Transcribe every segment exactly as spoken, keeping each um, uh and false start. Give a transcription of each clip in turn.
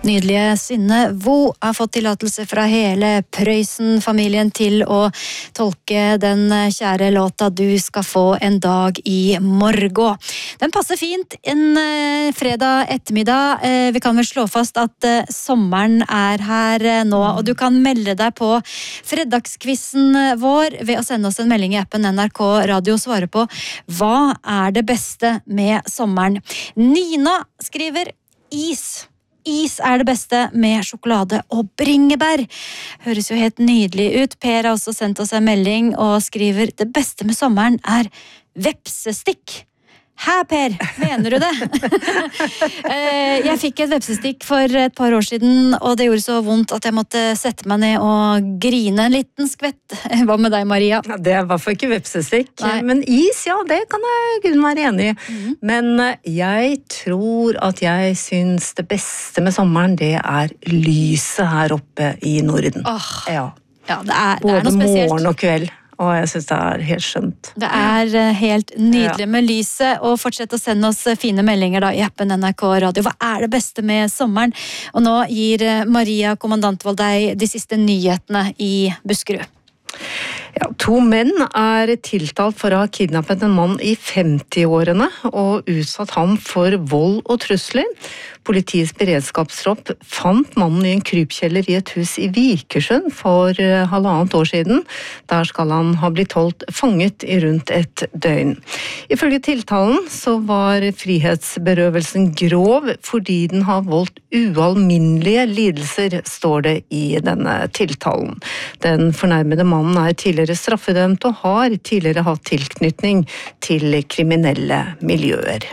Nydelige Synne Vo har fått tillatelse fra hele Prøysen-familien til å tolke den kjære låta Du skal få en dag i morgen. Den passer fint en eh, fredag ettermiddag. Eh, vi kan vel slå fast at eh, sommeren er her eh, nå, og du kan melde deg på fredagskvissen vår ved å sende oss en melding i appen N R K Radio og svare på hva er det beste med sommeren. Nina skriver is. Is er det beste med sjokolade og bringebær. Høres jo helt nydelig ut. Per har også sendt oss en melding og skriver det beste med sommeren er vepsestikk. Hæ, Per? Mener du det? Jeg fikk et vepsestikk for et par år siden, og det gjorde så vondt at jeg måtte sette meg ned og grine en liten skvett. Hva med deg, Maria? Ja, det er i hvert fall ikke vepsestikk, Nei. men is, ja, det kan jeg kun være enig i. Mm. Men jeg tror at jeg synes det beste med sommeren, det er lyset her oppe i Norden. Åh, ja. ja, det er, det Både er noe spesielt. morgen og kveld. Og jeg synes det er helt skjønt. Det er helt nydelig med lyset, og fortsett å sende oss fine meldinger da i appen N R K Radio. Hva er det beste med sommeren? Og nå gir Maria Kommandantvold deg de siste nyhetene i Buskerud. Ja, to menn er tiltalt for å ha kidnappet en mann i femti-årene og utsatt ham for vold og trusler. Politiets beredskapstropp fant mannen i en krypkjeller i et hus i Vikersund for halvannet år siden. Der skal han ha blitt holdt fanget i rundt et døgn. Ifølge tiltalen så var frihetsberøvelsen grov fordi den har voldt ualminnelige lidelser, står det i denne tiltalen. Den fornærmede mannen er tidligere straffedømt og har tidligere hatt tilknytning til kriminelle miljøer.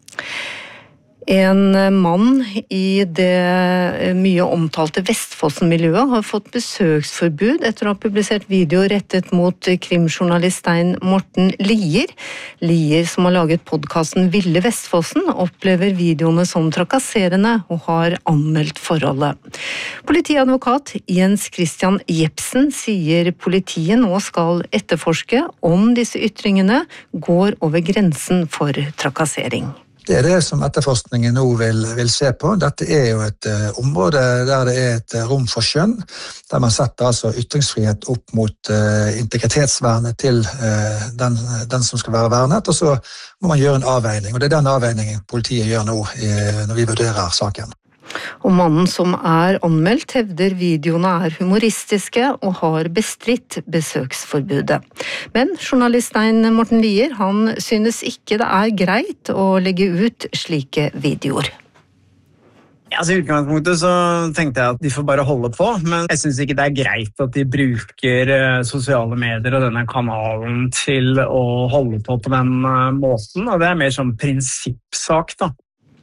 En mann i det mye omtalte Vestfossen-miljøet har fått besøksforbud etter å ha publisert video rettet mot krimjournalist Stein Morten Lier. Lier, som har laget podcasten Ville Vestfossen, opplever videoene som trakasserende og har anmeldt forholdet. Politiadvokat Jens Christian Jepsen sier politiet nå skal etterforske om disse ytringene går over grensen for trakassering. Det er det som etterforskningen nå vil, vil se på. Dette er jo et uh, område der det er et uh, rom for skjønn, der man setter altså ytringsfrihet opp mot uh, integritetsvernet til uh, den, den som skal være vernet, og så må man gjøre en avveining. Og det er den avveiningen politiet gjør nå i, når vi vurderer saken. Og mannen som er anmeldt hevder videoene er humoristiske og har bestridt besøksforbudet. Men journalist Stein Morten Lier, han synes ikke det er greit å legge ut slike videoer. Altså, I utgangspunktet så tenkte jeg at de får bare holde på, men jeg synes ikke det er greit at de bruker sosiale medier og denne kanalen til å holde på på den måten, og det er mer som prinsippsak da.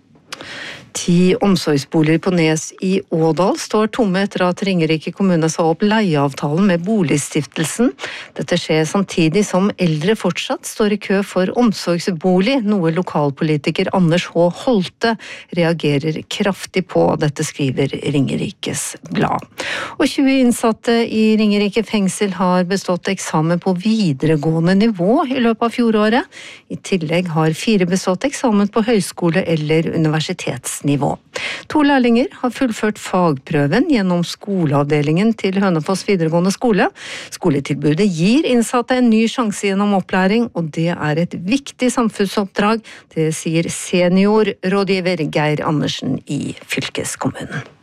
Ti omsorgsboliger på Nes i Ådal står tomme etter at Ringerike kommune sa opp leieavtalen med Boligstiftelsen. Dette skjer samtidig som eldre fortsatt står i kø for omsorgsbolig, noe lokalpolitiker Anders H. Holte reagerer kraftig på. Dette skriver Ringerikes Blad. Og tjue innsatte i Ringerike fengsel har bestått eksamen på videregående nivå i løpet av fjoråret. I tillegg har fire bestått eksamen på høyskole eller universitetsnivå. To lærlinger har fullført fagprøven gjennom skoleavdelingen til Hønefoss videregående skole. Skoletilbudet gir innsatte en ny sjanse gjennom opplæring, og det er et viktig samfunnsoppdrag, det sier seniorrådgiver Geir Andersen i fylkeskommunen.